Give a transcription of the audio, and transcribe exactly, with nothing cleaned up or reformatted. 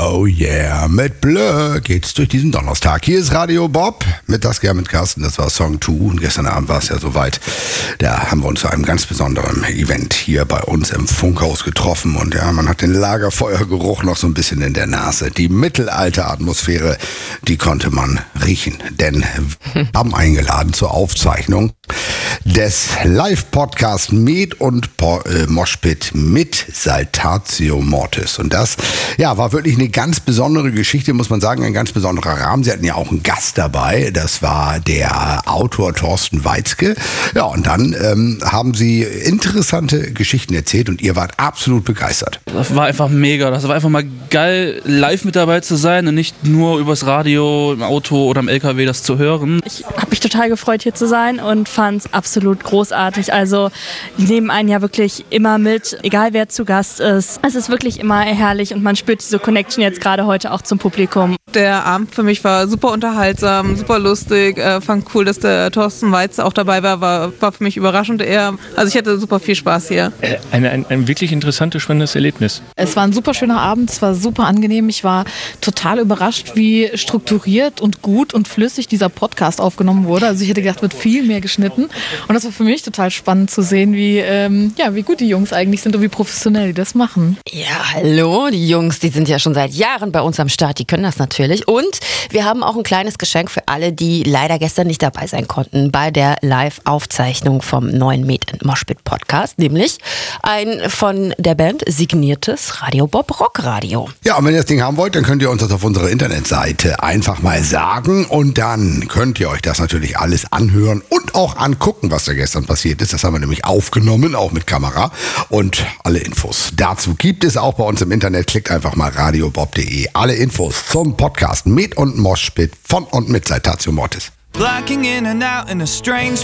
Oh yeah, mit Blö geht's durch diesen Donnerstag. Hier ist Radio Bob, mittags gern mit Carsten, das war Song zwei und gestern Abend war es ja soweit. Da haben wir uns zu einem ganz besonderen Event hier bei uns im Funkhaus getroffen und ja, man hat den Lagerfeuergeruch noch so ein bisschen in der Nase. Die Mittelalteratmosphäre, die konnte man riechen, denn wir haben eingeladen zur Aufzeichnung des Live-Podcasts Met und po- äh, Moshpit mit Saltatio Mortis. Und das, ja, war wirklich eine ganz besondere Geschichte, muss man sagen, ein ganz besonderer Rahmen. Sie hatten ja auch einen Gast dabei, das war der Autor Thorsten Weitzke. Ja, und dann ähm, haben sie interessante Geschichten erzählt und ihr wart absolut begeistert. Das war einfach mega, das war einfach mal geil, live mit dabei zu sein und nicht nur übers Radio, im Auto oder im L K W das zu hören. Ich habe mich total gefreut, hier zu sein und fand es absolut großartig. Also die nehmen einen ja wirklich immer mit, egal wer zu Gast ist. Es ist wirklich immer herrlich und man spürt diese Connection jetzt gerade heute auch zum Publikum. Der Abend für mich war super unterhaltsam, super lustig. Äh, fand cool, dass der Thorsten Weitzke auch dabei war. War, war für mich überraschend. Er, also ich hatte super viel Spaß hier. Äh, ein, ein, ein wirklich interessantes, spannendes Erlebnis. Es war ein super schöner Abend, es war super angenehm. Ich war total überrascht, wie strukturiert und gut und flüssig dieser Podcast aufgenommen wurde. Also ich hätte gedacht, wird viel mehr geschnitten. Und das war für mich total spannend zu sehen, wie, ähm, ja, wie gut die Jungs eigentlich sind und wie professionell die das machen. Ja, hallo, die Jungs, die sind ja schon seit Jahren bei uns am Start, die können das natürlich. Und wir haben auch ein kleines Geschenk für alle, die leider gestern nicht dabei sein konnten bei der Live-Aufzeichnung vom neuen Met and Moshpit Podcast, nämlich ein von der Band signiertes Radio Bob Rockradio. Ja, und wenn ihr das Ding haben wollt, dann könnt ihr uns das auf unserer Internetseite einfach mal sagen und dann könnt ihr euch das natürlich alles anhören und auch angucken, was da gestern passiert ist. Das haben wir nämlich aufgenommen, auch mit Kamera und alle Infos dazu gibt es auch bei uns im Internet. Klickt einfach mal radiobob punkt de. Alle Infos zum Podcast Met und Moshpit von und mit Saltatio Mortis. Blocking in and out in a strange